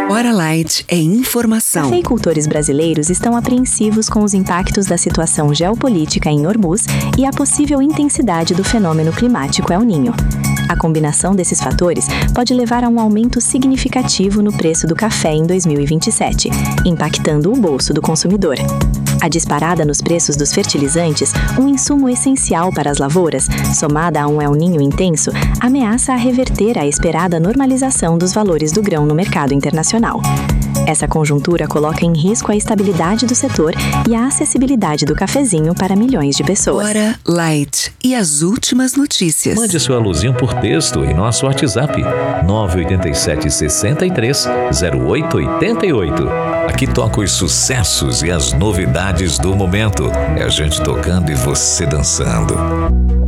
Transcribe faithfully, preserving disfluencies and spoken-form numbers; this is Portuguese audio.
Hora Light é informação. Cafeicultores brasileiros estão apreensivos com os impactos da situação geopolítica em Hormuz e a possível intensidade do fenômeno climático El Niño. A combinação desses fatores pode levar a um aumento significativo no preço do café em dois mil e vinte e sete, impactando o bolso do consumidor. A disparada nos preços dos fertilizantes, um insumo essencial para as lavouras, somada a um El Niño intenso, ameaça a reverter a esperada normalização dos valores do grão no mercado internacional. Essa conjuntura coloca em risco a estabilidade do setor e a acessibilidade do cafezinho para milhões de pessoas. Hora Light e as últimas notícias. Mande sua luzinha por texto em nosso WhatsApp nove oito sete, seis três, zero oito oito oito. Aqui toca os sucessos e as novidades do momento. É a gente tocando e você dançando.